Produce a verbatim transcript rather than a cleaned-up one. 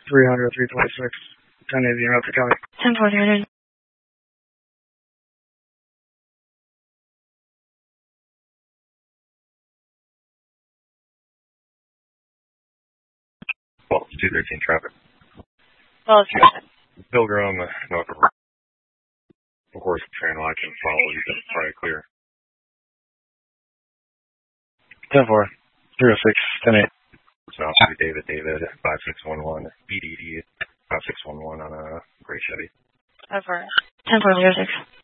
three hundred, three twenty-six, ten eighty, North County. ten four, three hundred. Well, two thirteen traffic. Well, it's traffic. Pilgrim, north of the horse channel, I can follow you. That's probably clear. ten four, three oh six, ten eight. South David, David, five six one one, B D D, five six one one on a gray Chevy. ten four, ten four, zero six.